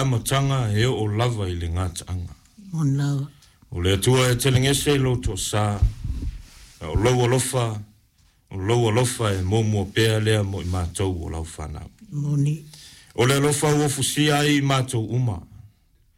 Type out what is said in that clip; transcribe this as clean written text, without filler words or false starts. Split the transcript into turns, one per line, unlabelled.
amatanga e o lava I le ngataanga.
On lava.
O le atua e telengese lo to sa. O lo alofa e momo pea lea mo I mātou o lau whanau.
Moni.
O le alofa ua fusia I mātou uma.